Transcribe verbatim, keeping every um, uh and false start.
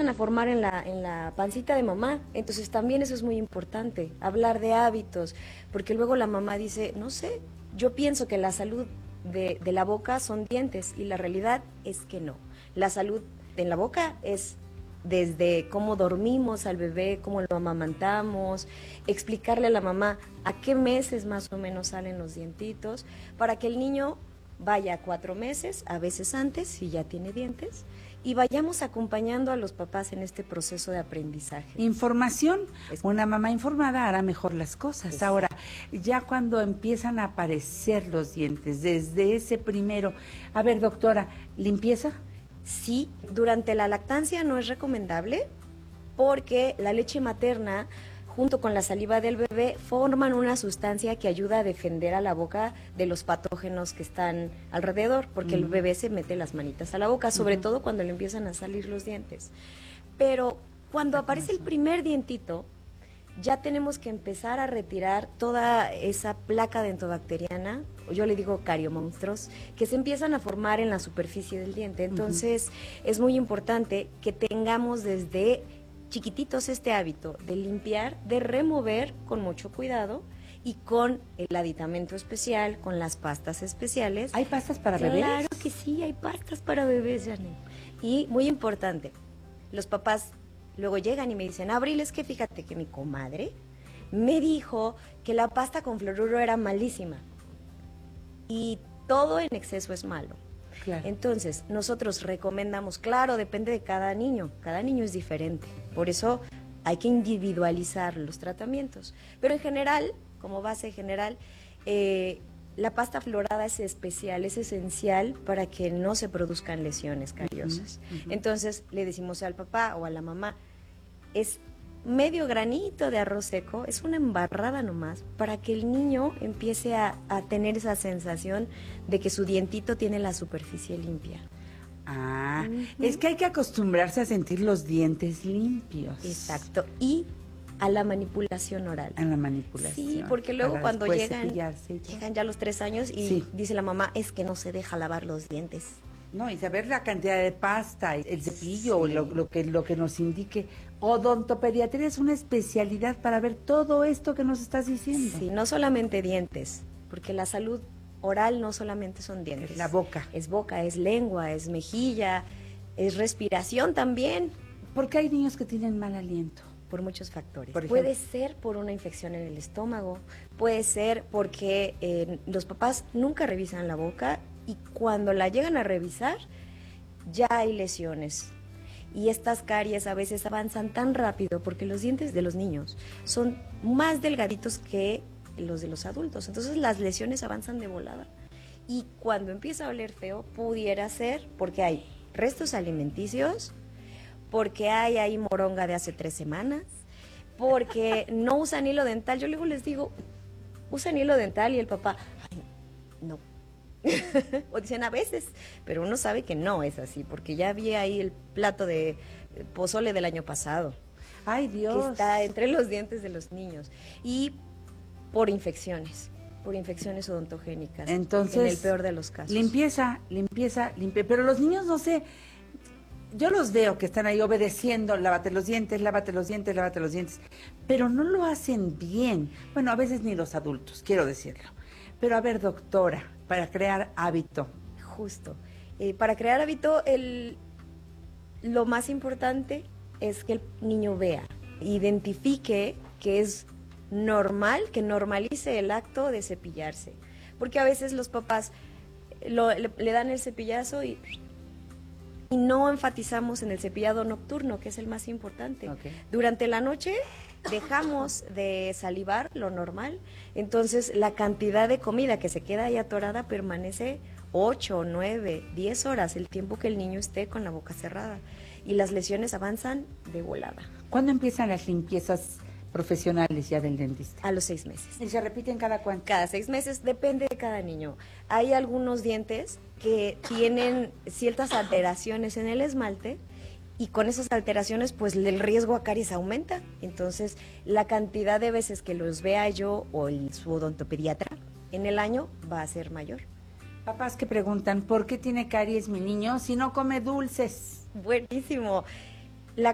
empiezan a formar en la, en la pancita de mamá. Entonces también eso es muy importante, hablar de hábitos, porque luego la mamá dice, no sé, yo pienso que la salud de, de la boca son dientes y la realidad es que no. La salud en la boca es desde cómo dormimos al bebé, cómo lo amamantamos, explicarle a la mamá a qué meses más o menos salen los dientitos, para que el niño vaya cuatro meses, a veces antes, si ya tiene dientes, y vayamos acompañando a los papás en este proceso de aprendizaje. Información, una mamá informada hará mejor las cosas. Exacto. Ahora, ya cuando empiezan a aparecer los dientes, desde ese primero, a ver, doctora, ¿limpieza? Sí, durante la lactancia no es recomendable porque la leche materna junto con la saliva del bebé forman una sustancia que ayuda a defender a la boca de los patógenos que están alrededor, porque uh-huh. el bebé se mete las manitas a la boca, sobre uh-huh. todo cuando le empiezan a salir los dientes. Pero cuando aparece el primer dientito, ya tenemos que empezar a retirar toda esa placa dentobacteriana, yo le digo cariomonstruos, que se empiezan a formar en la superficie del diente. Entonces, uh-huh. es muy importante que tengamos desde chiquititos este hábito de limpiar, de remover con mucho cuidado y con el aditamento especial, con las pastas especiales. ¿Hay pastas para claro bebés? Claro que sí, hay pastas para bebés, Janet. Y muy importante, los papás luego llegan y me dicen, Abril, es que fíjate que mi comadre me dijo que la pasta con fluoruro era malísima. Y todo en exceso es malo. Claro. Entonces, nosotros recomendamos, claro, depende de cada niño, cada niño es diferente, por eso hay que individualizar los tratamientos, pero en general, como base general, eh, la pasta fluorada es especial, es esencial para que no se produzcan lesiones cariosas. Uh-huh, uh-huh. Entonces, le decimos al papá o a la mamá, es medio granito de arroz seco, es una embarrada nomás, para que el niño empiece a, a tener esa sensación de que su dientito tiene la superficie limpia. Ah, uh-huh. Es que hay que acostumbrarse a sentir los dientes limpios. Exacto, y a la manipulación oral. A la manipulación. Sí, porque luego cuando llegan, llegan ya los tres años y sí. dice la mamá, es que no se deja lavar los dientes. No, y saber la cantidad de pasta, el cepillo, sí. lo, lo, que, lo que nos indique. Odontopediatría es una especialidad para ver todo esto que nos estás diciendo. Sí, no solamente dientes, porque la salud oral no solamente son dientes. Es la boca. Es boca, es lengua, es mejilla, es respiración también. ¿Por qué hay niños que tienen mal aliento? Por muchos factores. Por puede ser por una infección en el estómago, puede ser porque eh, los papás nunca revisan la boca y cuando la llegan a revisar ya hay lesiones. Y estas caries a veces avanzan tan rápido porque los dientes de los niños son más delgaditos que los de los adultos. Entonces las lesiones avanzan de volada. Y cuando empieza a oler feo, pudiera ser porque hay restos alimenticios, porque hay ahí moronga de hace tres semanas, porque no usan hilo dental. Yo luego les digo, usan hilo dental y el papá, ay, no. O dicen a veces, pero uno sabe que no es así, porque ya vi ahí el plato de pozole del año pasado. Ay, Dios. Que está entre los dientes de los niños. Y por infecciones, por infecciones odontogénicas. Entonces, en el peor de los casos. Limpieza, limpieza, limpieza. Pero los niños, no sé, yo los veo que están ahí obedeciendo, lávate los dientes, lávate los dientes, lávate los dientes, pero no lo hacen bien. Bueno, a veces ni los adultos, quiero decirlo. Pero a ver, doctora, para crear hábito. Justo. Eh, para crear hábito, el, lo más importante es que el niño vea, identifique que es normal, que normalice el acto de cepillarse. Porque a veces los papás lo, le, le dan el cepillazo y, y no enfatizamos en el cepillado nocturno, que es el más importante. Okay. Durante la noche dejamos de salivar lo normal, entonces la cantidad de comida que se queda ahí atorada permanece ocho, nueve, diez horas, el tiempo que el niño esté con la boca cerrada, y las lesiones avanzan de volada. ¿Cuándo empiezan las limpiezas profesionales ya del dentista? A los seis meses. ¿Y se repiten cada cuánto? Cada seis meses, depende de cada niño. Hay algunos dientes que tienen ciertas alteraciones en el esmalte, y con esas alteraciones pues el riesgo a caries aumenta. Entonces la cantidad de veces que los vea yo o el, su odontopediatra en el año va a ser mayor. Papás que preguntan, ¿por qué tiene caries mi niño si no come dulces? Buenísimo.